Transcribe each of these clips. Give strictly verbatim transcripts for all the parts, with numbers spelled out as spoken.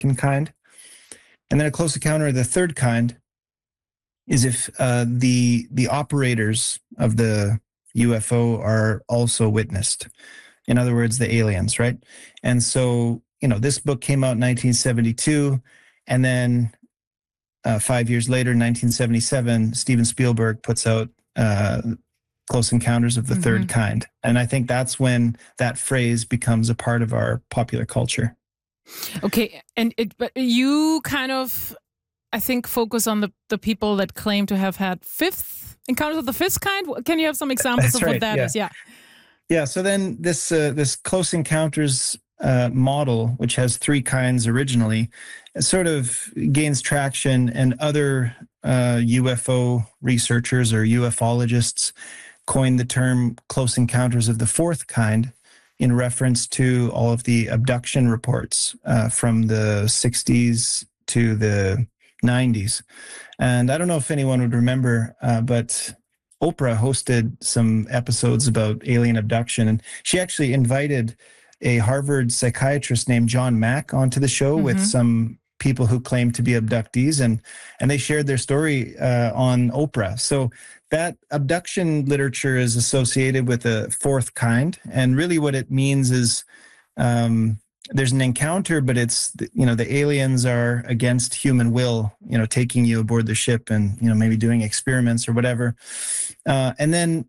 second kind. And then a close encounter of the third kind is if uh, the the operators of the U F O are also witnessed. In other words, the aliens, right? And so, you know, this book came out in nineteen seventy-two, and then uh, five years later, nineteen seventy-seven, Steven Spielberg puts out uh, Close Encounters of the mm-hmm. Third Kind. And I think that's when that phrase becomes a part of our popular culture. Okay, and it, but you kind of, I think, focus on the, the people that claim to have had fifth encounters of the fifth kind. Can you have some examples That's of right, what that yeah. is? Yeah. Yeah. So then this uh, this Close Encounters uh, model, which has three kinds originally, sort of gains traction, and other uh, U F O researchers or ufologists coined the term Close Encounters of the Fourth Kind, in reference to all of the abduction reports uh, from the sixties to the nineties. And I don't know if anyone would remember, uh, but Oprah hosted some episodes about alien abduction, and she actually invited a Harvard psychiatrist named John Mack onto the show mm-hmm. with some people who claimed to be abductees, and and they shared their story uh, on Oprah. So that abduction literature is associated with a fourth kind, and really what it means is um, there's an encounter, but it's, you know, the aliens are against human will, you know, taking you aboard the ship and, you know, maybe doing experiments or whatever. Uh, and then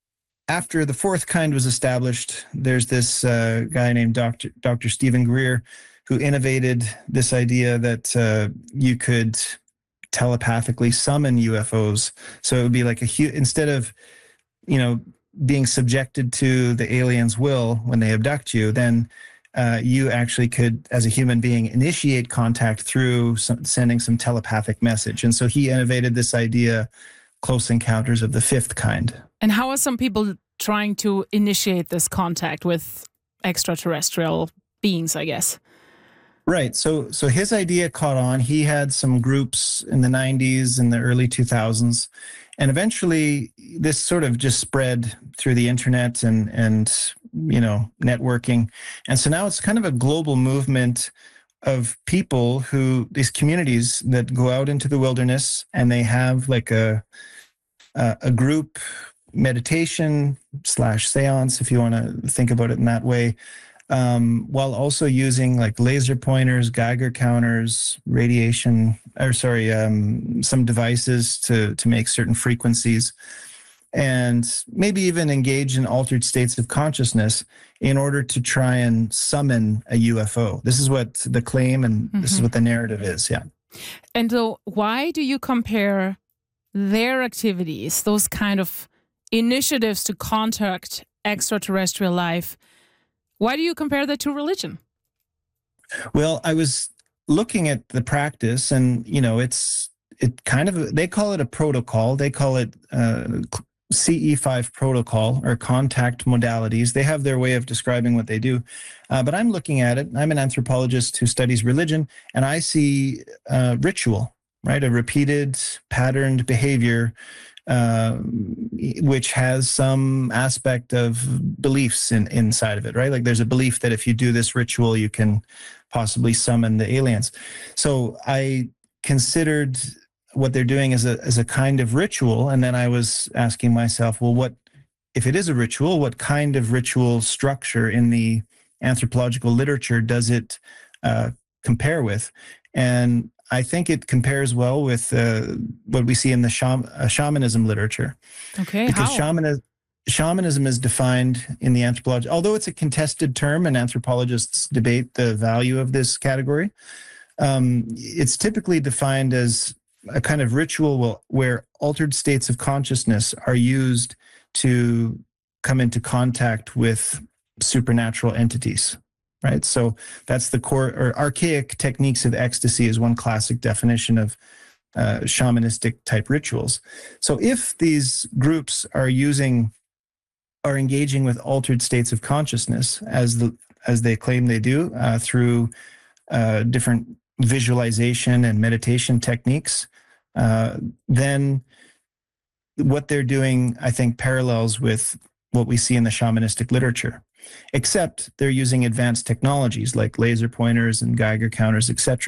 after the fourth kind was established, there's this uh, guy named Doctor Doctor Stephen Greer, who innovated this idea that uh, you could telepathically summon U F Os. So it would be like a hu- instead of, you know, being subjected to the aliens' will when they abduct you, then uh, you actually could, as a human being, initiate contact through some, sending some telepathic message. And so he innovated this idea, Close Encounters of the Fifth Kind. And how are some people trying to initiate this contact with extraterrestrial beings, I guess? Right. So so his idea caught on. He had some groups in the nineties and the early two thousands. And eventually this sort of just spread through the internet and, and, you know, networking. And so now it's kind of a global movement of people who, these communities that go out into the wilderness, and they have like a, a, a group meditation slash seance, if you want to think about it in that way. Um, while also using like laser pointers, Geiger counters, radiation, or sorry, um, some devices to, to make certain frequencies, and maybe even engage in altered states of consciousness in order to try and summon a U F O. This is what the claim and mm-hmm. this is what the narrative is, yeah. And so why do you compare their activities, those kind of initiatives to contact extraterrestrial life, why do you compare that to religion? Well, I was looking at the practice, and, you know, it's, it kind of, they call it a protocol. They call it uh, C E five protocol, or contact modalities. They have their way of describing what they do. Uh, but I'm looking at it. I'm an anthropologist who studies religion, and I see uh, ritual, right? A repeated patterned behavior, uh, which has some aspect of beliefs in, inside of it, right? Like there's a belief that if you do this ritual, you can possibly summon the aliens. So I considered what they're doing as a as a kind of ritual, and then I was asking myself, well, what if it is a ritual? What kind of ritual structure in the anthropological literature does it uh, compare with? And I think it compares well with uh, what we see in the sham- uh, shamanism literature. Okay, because how? Shamanism, shamanism is defined in the anthropology, although it's a contested term and anthropologists debate the value of this category. Um, it's typically defined as a kind of ritual where altered states of consciousness are used to come into contact with supernatural entities. Right. So that's the core, or archaic techniques of ecstasy is one classic definition of uh, shamanistic type rituals. So if these groups are using, are engaging with altered states of consciousness, as the as they claim they do, uh, through uh, different visualization and meditation techniques, uh, then what they're doing, I think, parallels with what we see in the shamanistic literature. Except they're using advanced technologies like laser pointers and Geiger counters, et cetera.